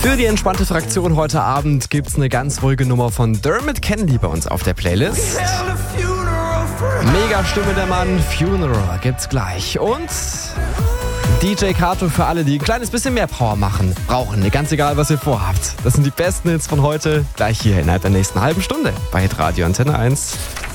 Für die entspannte Fraktion heute Abend gibt's eine ganz ruhige Nummer von Dermot Kennedy bei uns auf der Playlist. Mega Stimme der Mann, Funeral gibt's gleich. Und DJ Kato für alle, die ein kleines bisschen mehr Power brauchen, ganz egal, was ihr vorhabt. Das sind die besten Hits von heute, gleich hier innerhalb der nächsten halben Stunde bei Hitradio Antenne 1.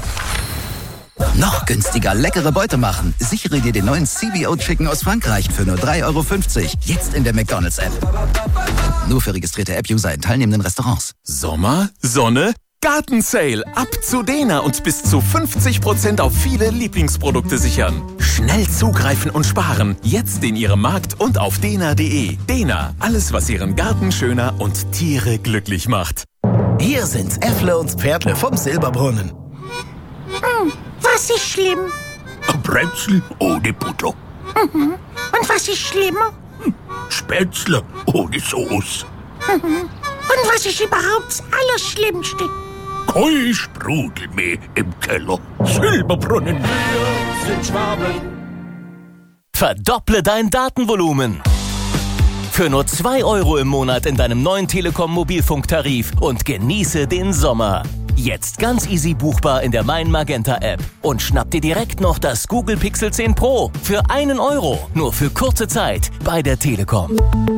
Noch günstiger leckere Beute machen. Sichere dir den neuen CBO Chicken aus Frankreich für nur 3,50 €. Jetzt in der McDonald's-App. Nur für registrierte App-User in teilnehmenden Restaurants. Sommer, Sonne, Gartensale. Ab zu Dena und bis zu 50% auf viele Lieblingsprodukte sichern. Schnell zugreifen und sparen. Jetzt in Ihrem Markt und auf dena.de. Dena, alles was Ihren Garten schöner und Tiere glücklich macht. Hier sind Äffle und Pferdle vom Silberbrunnen. Was ist schlimm? Ein Brezel ohne Butter. Und was ist schlimmer? Spätzle ohne Sauce. Und was ist überhaupt das Allerschlimmste? Kein Sprudelmehl im Keller. Silberbrunnen. Wir sind Schwaben. Verdopple dein Datenvolumen. Für nur 2 € im Monat in deinem neuen Telekom-Mobilfunktarif und genieße den Sommer. Jetzt ganz easy buchbar in der Mein Magenta App. Und schnapp dir direkt noch das Google Pixel 10 Pro für 1 €. Nur für kurze Zeit bei der Telekom.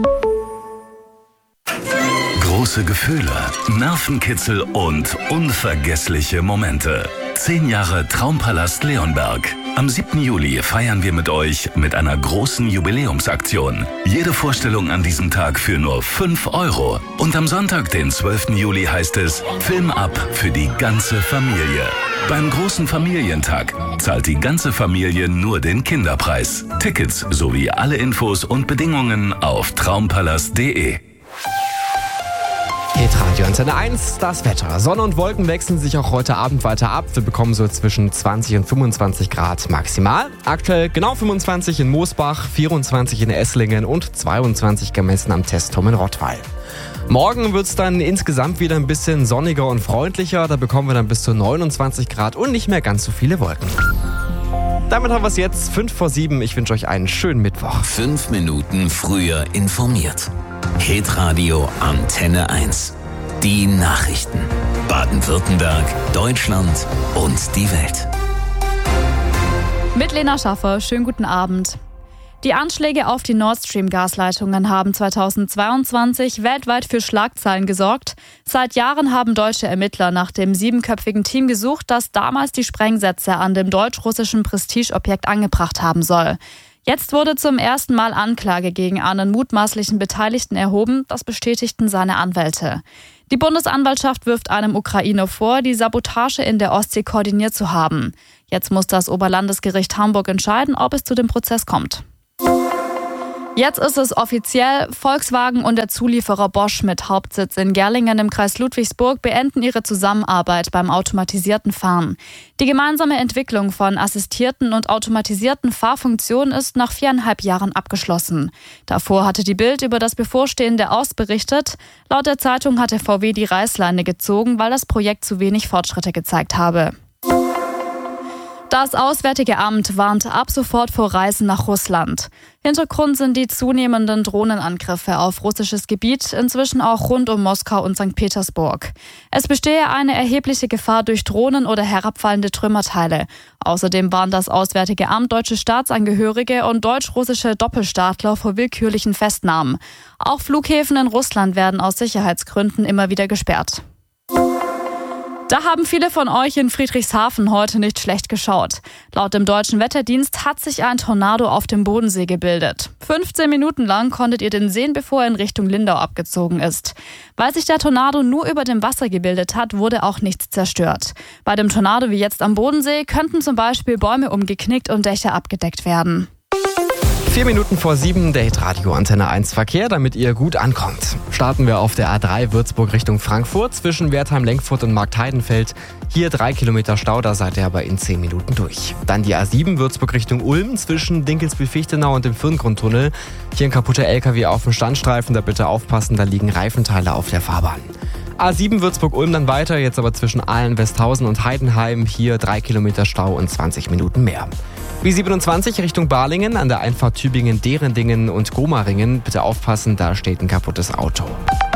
Große Gefühle, Nervenkitzel und unvergessliche Momente. 10 Jahre Traumpalast Leonberg. Am 7. Juli feiern wir mit euch mit einer großen Jubiläumsaktion. Jede Vorstellung an diesem Tag für nur 5 €. Und am Sonntag, den 12. Juli, heißt es Film ab für die ganze Familie. Beim großen Familientag zahlt die ganze Familie nur den Kinderpreis. Tickets sowie alle Infos und Bedingungen auf traumpalast.de. Hitradio Antenne 1, das Wetter. Sonne und Wolken wechseln sich auch heute Abend weiter ab. Wir bekommen so zwischen 20 und 25 Grad maximal. Aktuell genau 25 in Moosbach, 24 in Esslingen und 22 gemessen am Testturm in Rottweil. Morgen wird es dann insgesamt wieder ein bisschen sonniger und freundlicher. Da bekommen wir dann bis zu 29 Grad und nicht mehr ganz so viele Wolken. Damit haben wir es jetzt 5 vor 7. Ich wünsche euch einen schönen Mittwoch. 5 Minuten früher informiert. Hitradio Antenne 1. Die Nachrichten. Baden-Württemberg, Deutschland und die Welt. Mit Lena Schaffer, schönen guten Abend. Die Anschläge auf die Nord Stream-Gasleitungen haben 2022 weltweit für Schlagzeilen gesorgt. Seit Jahren haben deutsche Ermittler nach dem 7-köpfigen Team gesucht, das damals die Sprengsätze an dem deutsch-russischen Prestigeobjekt angebracht haben soll. Jetzt wurde zum ersten Mal Anklage gegen einen mutmaßlichen Beteiligten erhoben, das bestätigten seine Anwälte. Die Bundesanwaltschaft wirft einem Ukrainer vor, die Sabotage in der Ostsee koordiniert zu haben. Jetzt muss das Oberlandesgericht Hamburg entscheiden, ob es zu dem Prozess kommt. Jetzt ist es offiziell, Volkswagen und der Zulieferer Bosch mit Hauptsitz in Gerlingen im Kreis Ludwigsburg beenden ihre Zusammenarbeit beim automatisierten Fahren. Die gemeinsame Entwicklung von assistierten und automatisierten Fahrfunktionen ist nach 4,5 Jahren abgeschlossen. Davor hatte die Bild über das bevorstehende Aus berichtet. Laut der Zeitung hatte VW die Reißleine gezogen, weil das Projekt zu wenig Fortschritte gezeigt habe. Das Auswärtige Amt warnt ab sofort vor Reisen nach Russland. Hintergrund sind die zunehmenden Drohnenangriffe auf russisches Gebiet, inzwischen auch rund um Moskau und St. Petersburg. Es bestehe eine erhebliche Gefahr durch Drohnen oder herabfallende Trümmerteile. Außerdem warnt das Auswärtige Amt deutsche Staatsangehörige und deutsch-russische Doppelstaatler vor willkürlichen Festnahmen. Auch Flughäfen in Russland werden aus Sicherheitsgründen immer wieder gesperrt. Da haben viele von euch in Friedrichshafen heute nicht schlecht geschaut. Laut dem Deutschen Wetterdienst hat sich ein Tornado auf dem Bodensee gebildet. 15 Minuten lang konntet ihr den sehen, bevor er in Richtung Lindau abgezogen ist. Weil sich der Tornado nur über dem Wasser gebildet hat, wurde auch nichts zerstört. Bei dem Tornado wie jetzt am Bodensee könnten zum Beispiel Bäume umgeknickt und Dächer abgedeckt werden. 4 Minuten vor 7, der Hitradio Antenne 1 Verkehr, damit ihr gut ankommt. Starten wir auf der A3 Würzburg Richtung Frankfurt zwischen Wertheim-Lenkfurt und Marktheidenfeld. Hier 3 Kilometer Stau, da seid ihr aber in 10 Minuten durch. Dann die A7 Würzburg Richtung Ulm zwischen Dinkelsbühl-Fichtenau und dem Firngrundtunnel. Hier ein kaputter LKW auf dem Standstreifen, da bitte aufpassen, da liegen Reifenteile auf der Fahrbahn. A7 Würzburg-Ulm dann weiter, jetzt aber zwischen Aalen-Westhausen und Heidenheim. Hier 3 Kilometer Stau und 20 Minuten mehr. B27 Richtung Balingen, an der Einfahrt Tübingen-Derendingen und Gomaringen. Bitte aufpassen, da steht ein kaputtes Auto.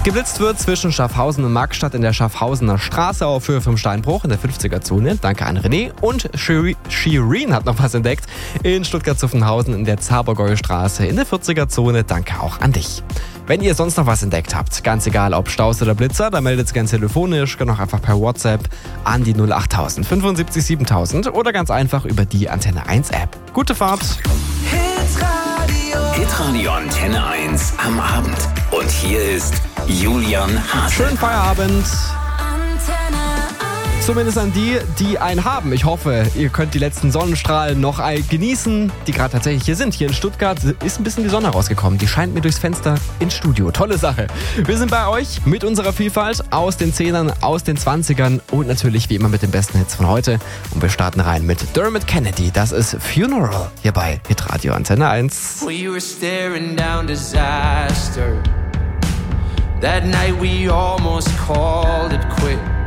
Geblitzt wird zwischen Schaffhausen und Markstadt in der Schaffhausener Straße auf Höhe vom Steinbruch in der 50er-Zone. Danke an René. Und Shirin hat noch was entdeckt. In Stuttgart-Zuffenhausen in der Zabergäuer Straße in der 40er-Zone. Danke auch an dich. Wenn ihr sonst noch was entdeckt habt, ganz egal ob Staus oder Blitzer, dann meldet es gerne telefonisch, kann auch einfach per WhatsApp an die 08000 75 7000 oder ganz einfach über die Antenne 1 App. Gute Fahrt! Hitradio Antenne 1 am Abend. Und hier ist Julian Hase. Schönen Feierabend! Zumindest an die, die einen haben. Ich hoffe, ihr könnt die letzten Sonnenstrahlen noch genießen, die gerade tatsächlich hier sind. Hier in Stuttgart ist ein bisschen die Sonne rausgekommen. Die scheint mir durchs Fenster ins Studio. Tolle Sache. Wir sind bei euch mit unserer Vielfalt aus den 10ern, aus den 20ern und natürlich wie immer mit den besten Hits von heute. Und wir starten rein mit Dermot Kennedy. Das ist Funeral hier bei Hitradio Antenne 1. We were staring down disaster. That night we almost called it quits.